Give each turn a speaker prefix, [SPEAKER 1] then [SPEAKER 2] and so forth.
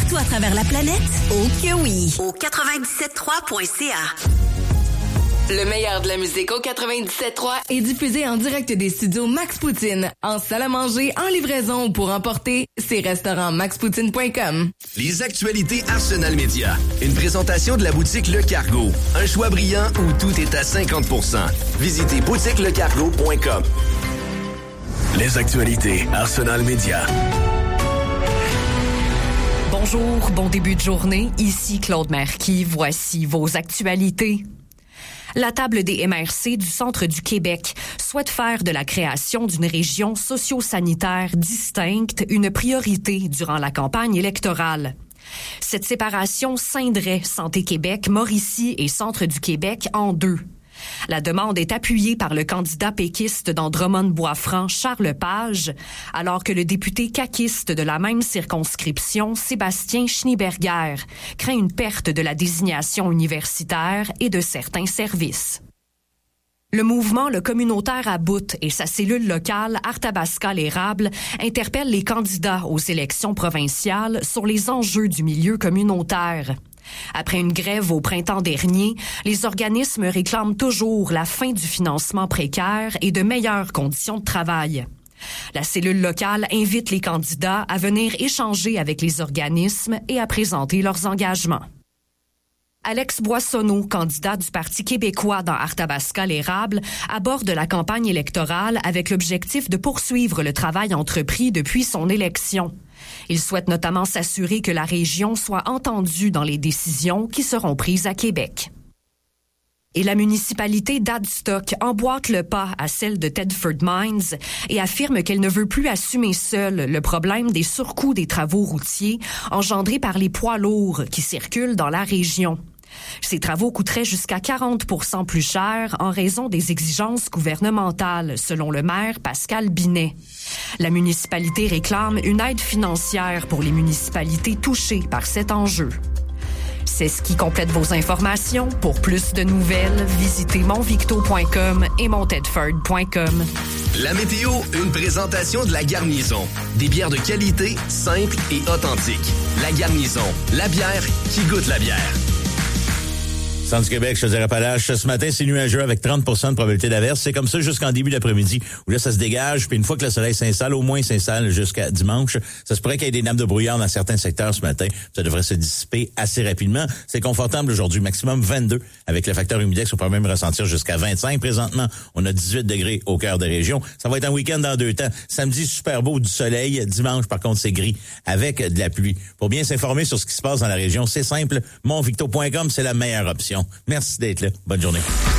[SPEAKER 1] partout à travers la planète? Oh que oui! Au 97.3.ca.
[SPEAKER 2] Le meilleur de la musique au 97.3
[SPEAKER 3] est diffusé en direct des studios Max Poutine, en salle à manger, en livraison ou pour emporter, c'est restaurant maxpoutine.com.
[SPEAKER 4] Les actualités Arsenal Média. Une présentation de la boutique Le Cargo. Un choix brillant où tout est à 50%. Visitez boutiquelecargo.com. Les actualités Arsenal Média.
[SPEAKER 5] Bonjour, bon début de journée. Ici Claude Marquis. Voici vos actualités. La table des MRC du centre du Québec souhaite faire de la création d'une région socio-sanitaire distincte une priorité durant la campagne électorale. Cette séparation scinderait Santé Québec, Mauricie et Centre du Québec en deux. La demande est appuyée par le candidat péquiste dans Drummond-Bois-Franc, Charles Page, alors que le député caquiste de la même circonscription, Sébastien Schneeberger, craint une perte de la désignation universitaire et de certains services. Le mouvement Le Communautaire à Bout et sa cellule locale Arthabasca-l'Érable interpellent les candidats aux élections provinciales sur les enjeux du milieu communautaire. Après une grève au printemps dernier, les organismes réclament toujours la fin du financement précaire et de meilleures conditions de travail. La cellule locale invite les candidats à venir échanger avec les organismes et à présenter leurs engagements. Alex Boissonneau, candidat du Parti québécois dans Arthabasca-l'Érable, aborde la campagne électorale avec l'objectif de poursuivre le travail entrepris depuis son élection. Il souhaite notamment s'assurer que la région soit entendue dans les décisions qui seront prises à Québec. Et la municipalité d'Adstock emboîte le pas à celle de Thetford Mines et affirme qu'elle ne veut plus assumer seule le problème des surcoûts des travaux routiers engendrés par les poids lourds qui circulent dans la région. Ces travaux coûteraient jusqu'à 40% plus cher en raison des exigences gouvernementales, selon le maire Pascal Binet. La municipalité réclame une aide financière pour les municipalités touchées par cet enjeu. C'est ce qui complète vos informations. Pour plus de nouvelles, visitez montvicto.com et montedford.com.
[SPEAKER 4] La météo, une présentation de La Garnison. Des bières de qualité, simples et authentiques. La Garnison, la bière qui goûte la bière.
[SPEAKER 6] Centre du Québec, Chaudière-Appalaches. Ce matin, c'est nuageux avec 30% de probabilité d'averse. C'est comme ça jusqu'en début d'après-midi, où là, ça se dégage. Puis une fois que le soleil s'installe, au moins s'installe jusqu'à dimanche, ça se pourrait qu'il y ait des nappes de brouillard dans certains secteurs ce matin. Ça devrait se dissiper assez rapidement. C'est confortable aujourd'hui, maximum 22. Avec le facteur humidex, on peut même ressentir jusqu'à 25. Présentement, on a 18 degrés au cœur des régions. Ça va être un week-end dans 2 temps. Samedi, super beau, du soleil. Dimanche, par contre, c'est gris, avec de la pluie. Pour bien s'informer sur ce qui se passe dans la région, c'est simple. montvicto.com, c'est la meilleure option. Merci d'être là. Bonne journée.